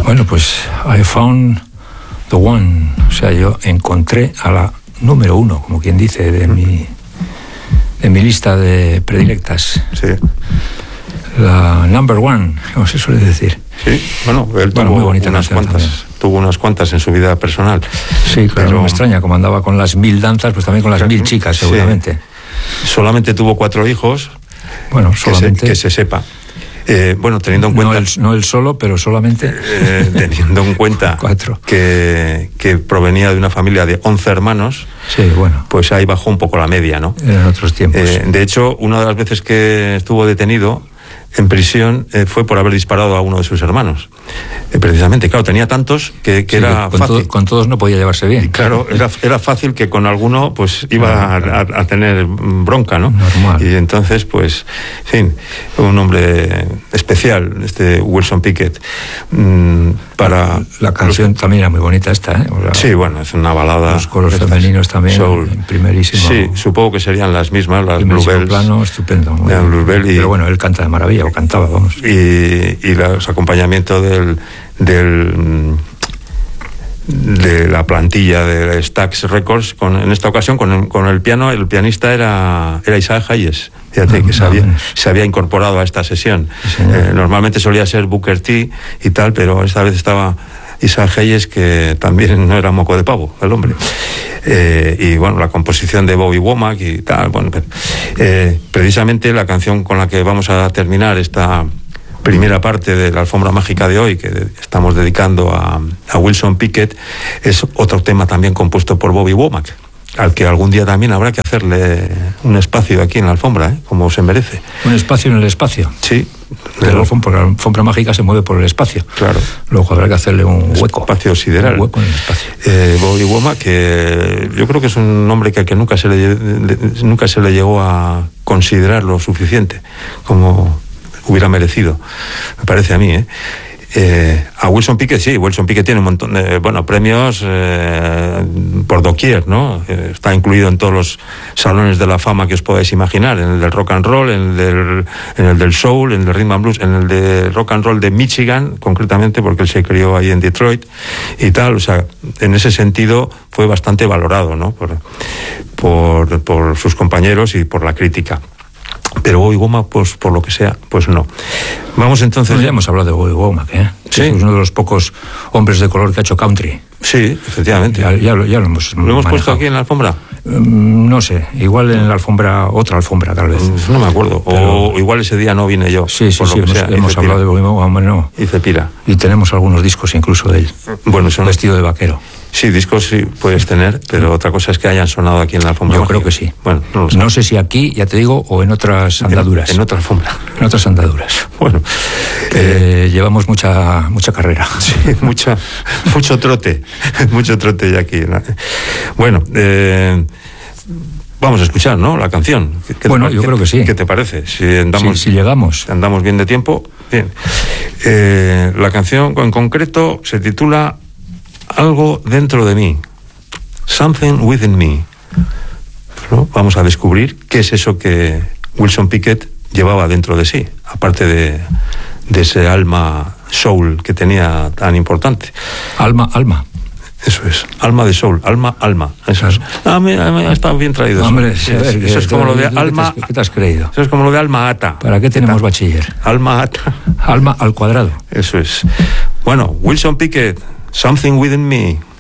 Bueno, pues I found the one. O sea, yo encontré a la número 1, como quien dice, de mi lista de predilectas. Sí. La number one, como se suele decir. Sí, bueno, él tuvo unas cuantas en su vida personal. Sí, claro, pero no me extraña, como andaba con las 1000 danzas, pues también con las 1000 chicas, seguramente. Sí. Solamente tuvo 4 hijos. Bueno, solamente. Que se sepa. Bueno, teniendo en cuenta... No él solo, pero solamente... teniendo en cuenta 4. que provenía de una familia de 11 hermanos, sí, bueno, pues ahí bajó un poco la media, ¿no? En otros tiempos. De hecho, una de las veces que estuvo detenido en prisión fue por haber disparado a uno de sus hermanos. Precisamente, claro, tenía tantos que sí, era fácil. Con todos no podía llevarse bien. Y claro, era fácil que con alguno pues iba a tener bronca, ¿no? Normal. Y entonces, pues, en fin, un hombre especial, Wilson Pickett. La canción también era muy bonita esta, ¿eh? O sea, sí, bueno, es una balada. Los coros femeninos también, soul. En primerísimo. Sí, supongo que serían las mismas, las Bluebells. Plano, estupendo. Pero bueno, él canta de maravilla, o cantaba, vamos. Y los acompañamientos de la plantilla de Stax Records, en esta ocasión con el piano, el pianista era Isaac Hayes. Fíjate que se había incorporado a esta sesión. Sí, normalmente solía ser Booker T y tal, pero esta vez estaba Isaac Hayes, que también no era moco de pavo, el hombre. Y bueno, la composición de Bobby Womack y tal. Bueno, precisamente la canción con la que vamos a terminar esta primera parte de la alfombra mágica de hoy, que estamos dedicando a Wilson Pickett, es otro tema también compuesto por Bobby Womack, al que algún día también habrá que hacerle un espacio aquí en la alfombra, como se merece. Un espacio en el espacio. Sí. Porque la alfombra mágica se mueve por el espacio. Claro. Luego habrá que hacerle un hueco. Espacio sideral. Un hueco en el espacio. Bobby Womack, que yo creo que es un hombre que nunca se le llegó a considerar lo suficiente como hubiera merecido, me parece a mí, a Wilson Pickett, sí, Wilson Pickett tiene un montón de premios por doquier, ¿no? Está incluido en todos los salones de la fama que os podáis imaginar, en el del rock and roll, en el del soul, en el de rhythm and blues, en el de rock and roll de Michigan, concretamente, porque él se crió ahí en Detroit y tal. O sea, en ese sentido fue bastante valorado, ¿no? Por sus compañeros y por la crítica. Pero Bobby Womack, pues por lo que sea, pues no. Vamos entonces... Bueno, ya hemos hablado de Bobby Womack, ¿eh? Sí. Es uno de los pocos hombres de color que ha hecho country. Sí, efectivamente. Ya lo hemos ¿Lo hemos puesto aquí en la alfombra? No sé, igual en la alfombra, otra alfombra tal vez. No me acuerdo, o igual ese día no vine yo. Sí, hemos hablado de Bobby Womack, no. Y Cepira. Y tenemos algunos discos incluso de él. Bueno, vestido de vaquero. Sí, discos sí puedes tener, pero otra cosa es que hayan sonado aquí en la alfombra. Yo creo que sí. Bueno, no sé si aquí, ya te digo, o en otras andaduras. En otra alfombra. En otras andaduras. Bueno. Llevamos mucha carrera. Sí, mucho trote. Mucho trote ya aquí. Bueno, vamos a escuchar, ¿no? La canción. Bueno, yo creo que sí. ¿Qué te parece? Si llegamos. Andamos bien de tiempo. Bien. La canción en concreto se titula Algo dentro de mí. Something within me. ¿No? Vamos a descubrir qué es eso que Wilson Pickett llevaba dentro de sí, aparte de ese alma soul que tenía tan importante. Alma. Eso es, alma de soul, alma. Eso es. Ha estado bien traído. Hombre, eso es como lo de alma. ¿Qué te has creído? Eso es como lo de alma ata. ¿Para qué tenemos bachiller? Alma ata. Alma al cuadrado. Eso es. Bueno, Wilson Pickett, Something Within Me.